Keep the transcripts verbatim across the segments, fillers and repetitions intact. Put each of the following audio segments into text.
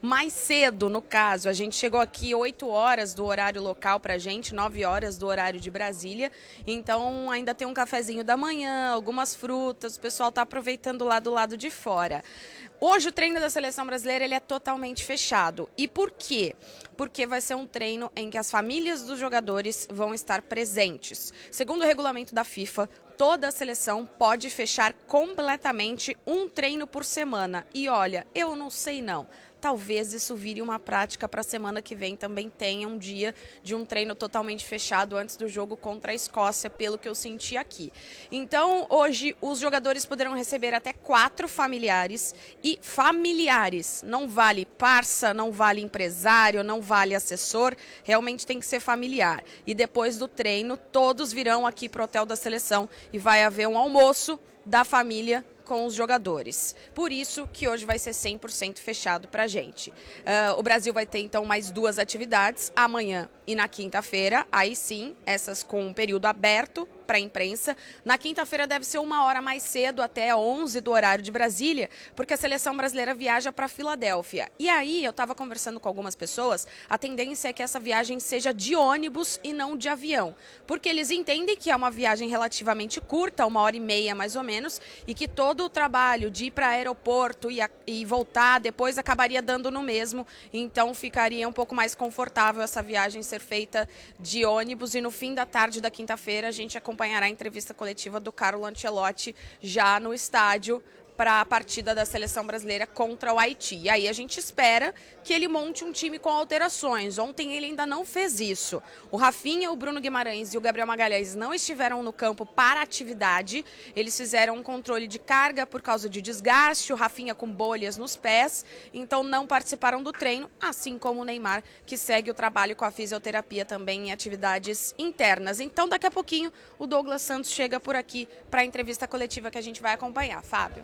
mais cedo, no caso. A gente chegou aqui oito horas do horário local pra gente, nove horas do horário de Brasília. Então ainda tem um cafezinho da manhã, algumas frutas, o pessoal está aproveitando lá do lado de fora. Hoje o treino da seleção brasileira ele é totalmente fechado. E por quê? Porque vai ser um treino em que as famílias dos jogadores vão estar presentes. Segundo o regulamento da FIFA, toda a seleção pode fechar completamente um treino por semana. E olha, eu não sei não. Talvez isso vire uma prática para a semana que vem também tenha um dia de um treino totalmente fechado antes do jogo contra a Escócia, pelo que eu senti aqui. Então, hoje, os jogadores poderão receber até quatro familiares e familiares. Não vale parça, não vale empresário, não vale assessor, realmente tem que ser familiar. E depois do treino, todos virão aqui para o hotel da seleção e vai haver um almoço da família com os jogadores. Por isso que hoje vai ser cem por cento fechado para a gente. Uh, o Brasil vai ter, então, mais duas atividades, amanhã e na quinta-feira. Aí sim, essas com um período aberto para a imprensa. Na quinta-feira deve ser uma hora mais cedo, até onze do horário de Brasília, porque a seleção brasileira viaja para Filadélfia. E aí, eu estava conversando com algumas pessoas, a tendência é que essa viagem seja de ônibus e não de avião, porque eles entendem que é uma viagem relativamente curta, uma hora e meia mais ou menos, e que todo o trabalho de ir para aeroporto e, a, e voltar depois acabaria dando no mesmo, então ficaria um pouco mais confortável essa viagem ser feita de ônibus, e no fim da tarde da quinta-feira a gente acompanhará a entrevista coletiva do Carlo Ancelotti já no estádio para a partida da seleção brasileira contra o Haiti. E aí a gente espera que ele monte um time com alterações. Ontem ele ainda não fez isso. O Rafinha, o Bruno Guimarães e o Gabriel Magalhães não estiveram no campo para atividade. Eles fizeram um controle de carga por causa de desgaste, o Rafinha com bolhas nos pés, então não participaram do treino, assim como o Neymar, que segue o trabalho com a fisioterapia também em atividades internas. Então daqui a pouquinho o Douglas Santos chega por aqui para a entrevista coletiva que a gente vai acompanhar. Fábio.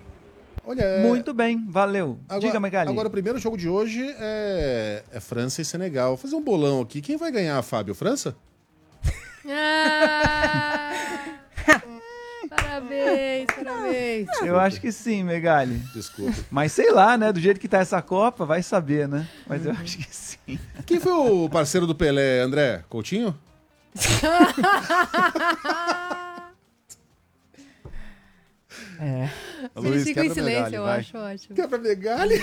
Olha, é... Muito bem, valeu. Agora, Diga, Magali. Agora, o primeiro jogo de hoje é... é França e Senegal. Vou fazer um bolão aqui. Quem vai ganhar, Fábio? França? Ah, parabéns, parabéns. Eu acho que sim, Megali. Desculpa. Mas sei lá, né? Do jeito que tá essa Copa, vai saber, né? Mas eu acho que sim. Quem foi o parceiro do Pelé, André? Coutinho? É. Luiz, Fica em quebra silêncio, Megali, eu vai. acho ótimo. Quebra Megali?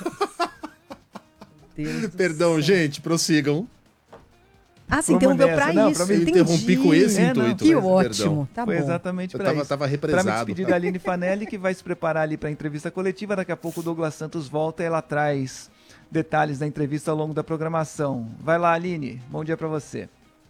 Deus Perdão, do céu. gente, prossigam. Ah, você Vamos interrompeu nessa. pra Não, isso, pra mim, Eu entendi. interrompi com esse É, não. intuito. Que mas, ótimo, perdão. tá Foi bom. exatamente Eu para tava, isso. tava Para me represado. despedir da Aline Fanelli, que vai se preparar ali para a entrevista coletiva. Daqui a pouco o Douglas Santos volta e ela traz detalhes da entrevista ao longo da programação. Vai lá, Aline. Bom dia para você.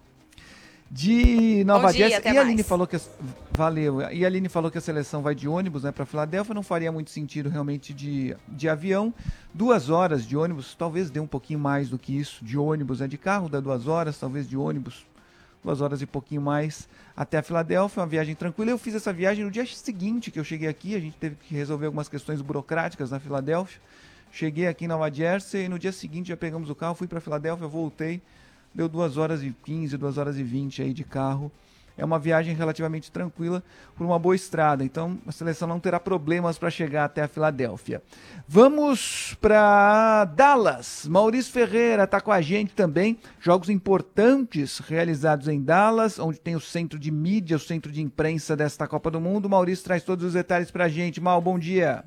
De Nova Bom dia, Jersey. até E a Aline mais. falou que a... valeu. E a Aline falou que a seleção vai de ônibus, né, para Filadélfia. Não faria muito sentido realmente de, de avião. Duas horas de ônibus, talvez dê um pouquinho mais do que isso. De ônibus, né, de carro dá duas horas, talvez de ônibus duas horas e pouquinho mais até a Filadélfia. Uma viagem tranquila. Eu fiz essa viagem no dia seguinte que eu cheguei aqui. A gente teve que resolver algumas questões burocráticas na Filadélfia. Cheguei aqui em Nova Jersey e no dia seguinte já pegamos o carro, fui para Filadélfia, voltei. Deu duas horas e quinze, duas horas e vinte aí de carro. É uma viagem relativamente tranquila por uma boa estrada. Então a seleção não terá problemas para chegar até a Filadélfia. Vamos para Dallas. Maurício Ferreira está com a gente também. Jogos importantes realizados em Dallas, onde tem o centro de mídia, o centro de imprensa desta Copa do Mundo. Maurício traz todos os detalhes para a gente. Mal, bom dia.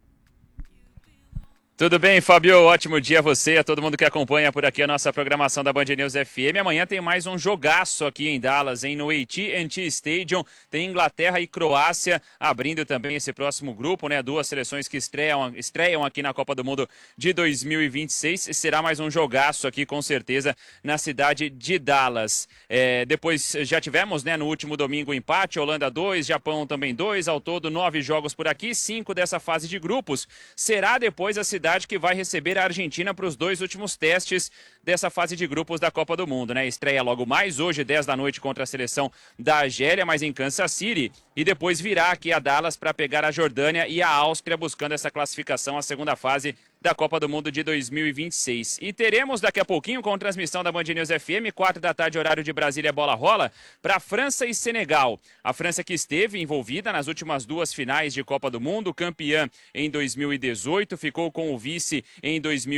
Tudo bem, Fábio? Ótimo dia a você, a todo mundo que acompanha por aqui a nossa programação da Band News F M. Amanhã tem mais um jogaço aqui em Dallas, hein? No A T and T Stadium. Tem Inglaterra e Croácia abrindo também esse próximo grupo, né? Duas seleções que estreiam, estreiam aqui na Copa do Mundo de dois mil e vinte e seis. Será mais um jogaço aqui, com certeza, na cidade de Dallas. É, depois já tivemos, né, no último domingo, empate. Holanda dois, Japão também dois. Ao todo, nove jogos por aqui, cinco dessa fase de grupos. Será depois a cidade que vai receber a Argentina para os dois últimos testes dessa fase de grupos da Copa do Mundo, né? Estreia logo mais hoje, dez da noite, contra a seleção da Argélia, mas em Kansas City, e depois virá aqui a Dallas para pegar a Jordânia e a Áustria, buscando essa classificação à segunda fase da Copa do Mundo de dois mil e vinte e seis. E teremos daqui a pouquinho, com transmissão da Band News F M, quatro da tarde, horário de Brasília, bola rola, para França e Senegal. A França, que esteve envolvida nas últimas duas finais de Copa do Mundo, campeã em dois mil e dezoito, ficou com o vice em dois mil